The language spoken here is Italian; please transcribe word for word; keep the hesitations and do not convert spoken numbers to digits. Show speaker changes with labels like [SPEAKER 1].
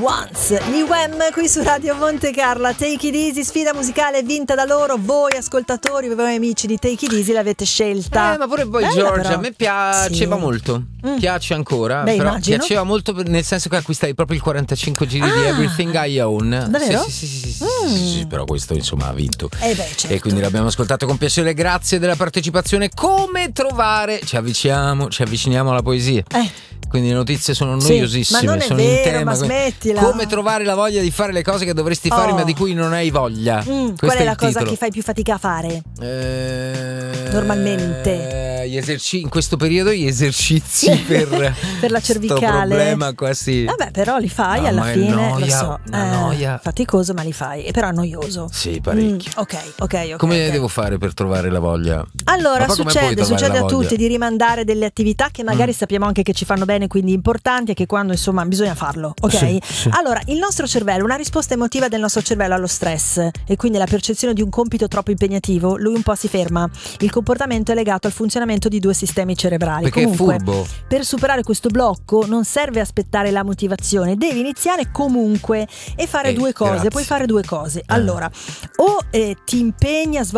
[SPEAKER 1] Once, gli Wham qui su Radio Monte Carlo. Take It Easy, sfida musicale vinta da loro. Voi ascoltatori, voi amici di Take It Easy l'avete scelta.
[SPEAKER 2] Eh, ma pure voi,
[SPEAKER 1] Bella,
[SPEAKER 2] Giorgia,
[SPEAKER 1] però.
[SPEAKER 2] a me piaceva
[SPEAKER 1] Sì.
[SPEAKER 2] molto.
[SPEAKER 1] Mm.
[SPEAKER 2] Piace ancora.
[SPEAKER 1] Beh,
[SPEAKER 2] però
[SPEAKER 1] immagino.
[SPEAKER 2] piaceva molto per- nel senso che acquistavi proprio il quarantacinque giri di
[SPEAKER 1] Ah.
[SPEAKER 2] Everything I Own.
[SPEAKER 1] Davvero?
[SPEAKER 2] Sì, sì, sì, sì, sì,
[SPEAKER 1] Mm.
[SPEAKER 2] sì, sì, sì, però questo insomma ha vinto.
[SPEAKER 1] Eh beh, certo.
[SPEAKER 2] E quindi l'abbiamo ascoltato con piacere. Grazie della partecipazione. Come trovare? Ci avviciniamo, ci avviciniamo alla poesia.
[SPEAKER 1] Eh.
[SPEAKER 2] Quindi le notizie sono
[SPEAKER 1] Sì,
[SPEAKER 2] noiosissime,
[SPEAKER 1] ma non è
[SPEAKER 2] sono in
[SPEAKER 1] vero,
[SPEAKER 2] tema.
[SPEAKER 1] ma smettila.
[SPEAKER 2] Come trovare la voglia di fare le cose che dovresti fare
[SPEAKER 1] Oh.
[SPEAKER 2] ma di cui non hai voglia?
[SPEAKER 1] Mm,
[SPEAKER 2] Questo
[SPEAKER 1] qual è
[SPEAKER 2] il
[SPEAKER 1] la cosa
[SPEAKER 2] titolo.
[SPEAKER 1] che fai più fatica a fare?
[SPEAKER 2] Eh,
[SPEAKER 1] Normalmente.
[SPEAKER 2] gli esercizi in questo periodo gli esercizi per,
[SPEAKER 1] Per la
[SPEAKER 2] sto
[SPEAKER 1] cervicale.
[SPEAKER 2] problema qua sì.
[SPEAKER 1] Vabbè, però li fai
[SPEAKER 2] No,
[SPEAKER 1] alla
[SPEAKER 2] ma è
[SPEAKER 1] fine,
[SPEAKER 2] noia,
[SPEAKER 1] lo so.
[SPEAKER 2] una noia.
[SPEAKER 1] Faticoso, ma li fai. E però è noioso.
[SPEAKER 2] Sì, parecchio.
[SPEAKER 1] Mm, ok, ok, ok.
[SPEAKER 2] Come
[SPEAKER 1] ok.
[SPEAKER 2] devo fare per trovare la voglia?
[SPEAKER 1] Allora,
[SPEAKER 2] Ma poi come puoi
[SPEAKER 1] succede,
[SPEAKER 2] trovare
[SPEAKER 1] succede
[SPEAKER 2] la
[SPEAKER 1] a
[SPEAKER 2] voglia?
[SPEAKER 1] tutti di rimandare delle attività che magari
[SPEAKER 2] Mm.
[SPEAKER 1] sappiamo anche che ci fanno bene, quindi importanti, e che quando insomma bisogna farlo, ok?
[SPEAKER 2] Sì, sì.
[SPEAKER 1] Allora, il nostro cervello, una risposta emotiva del nostro cervello allo stress e quindi la percezione di un compito troppo impegnativo, lui un po' si ferma. Il comportamento è legato al funzionamento di due sistemi cerebrali.
[SPEAKER 2] Perché
[SPEAKER 1] Comunque,
[SPEAKER 2] è furbo.
[SPEAKER 1] per superare questo blocco non serve aspettare la motivazione, devi iniziare comunque e fare
[SPEAKER 2] Eh,
[SPEAKER 1] due cose.
[SPEAKER 2] grazie.
[SPEAKER 1] Puoi fare due cose. Allora, o eh, ti impegni a svolgere